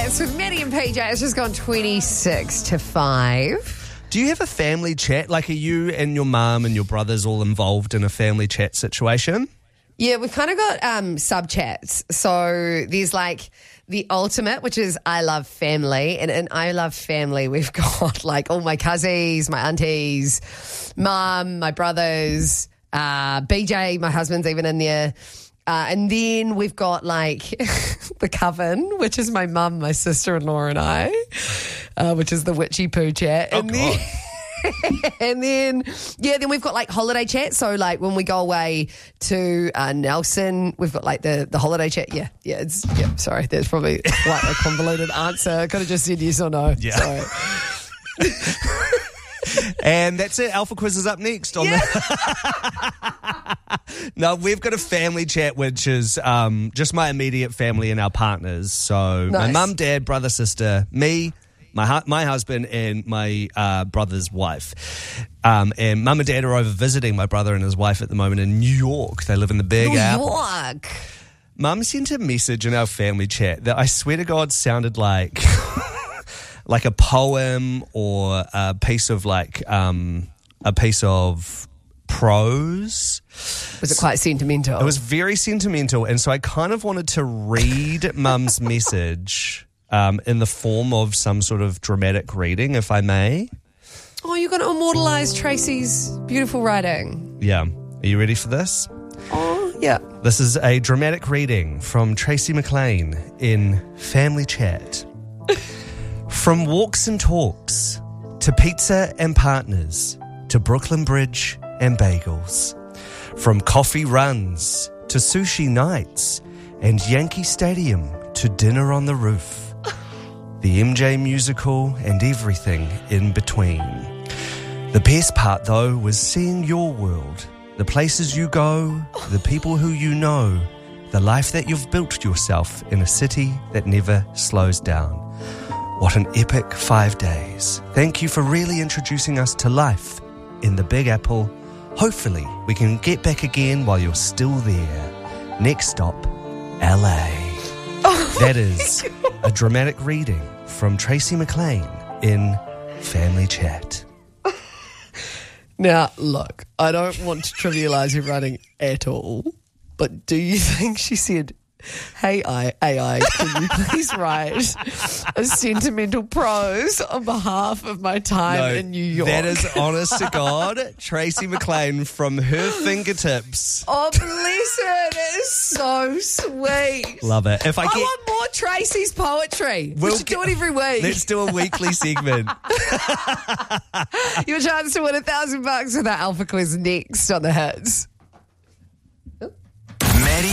Hits with Maddie and PJ. It's just gone 26 to 5. Do you have a family chat? Like, are you and your mum and your brothers all involved in a family chat situation? Yeah, we've kind of got sub-chats. So there's like the ultimate, which is I love family. And in I love family, we've got like all my cousins, my aunties, mum, my brothers, BJ, my husband's even in there. And then we've got like the coven, which is my mum, my sister-in-law and I, which is the witchy poo chat. Oh, God. And then we've got like holiday chat. So like when we go away to Nelson, we've got like the holiday chat. Sorry, that's probably quite a convoluted answer. I could have just said yes or no. Yeah. Sorry. And that's it. Alpha Quiz is up next. No, we've got a family chat, which is just my immediate family and our partners. So Nice. my mum, dad, brother, sister, me, my husband, and my brother's wife. And mum and dad are over visiting my brother and his wife at the moment in New York. They live in the Big Apple. New York. Mum sent a message in our family chat that I swear to God sounded like like a poem or a piece of prose. Was it quite sentimental? It was very sentimental, and so I kind of wanted to read Mum's message in the form of some sort of dramatic reading, if I may. Oh, you're going to immortalise Tracy's beautiful writing. Yeah. Are you ready for this? Oh, yeah. This is a dramatic reading from Tracy McLean in Family Chat. From walks and talks, to pizza and partners, to Brooklyn Bridge and bagels. From coffee runs, to sushi nights, and Yankee Stadium, to dinner on the roof. The MJ musical and everything in between. The best part, though, was seeing your world, the places you go, the people who you know, the life that you've built yourself in a city that never slows down. What an epic 5 days. Thank you for really introducing us to life in the Big Apple. Hopefully we can get back again while you're still there. Next stop, LA. That is a dramatic reading from Tracy McLean in Family Chat. Now, look, I don't want to trivialise her writing at all, but do you think she said, hey, AI, can you please write a sentimental prose on behalf of my time in New York? That is, honest to God, Tracy McLean from her fingertips. Oh, bless her. That is so sweet. Love it. I want more Tracy's poetry. We should do it every week. Let's do a weekly segment. Your chance to win $1,000 with our Alpha Quiz next on the Hits.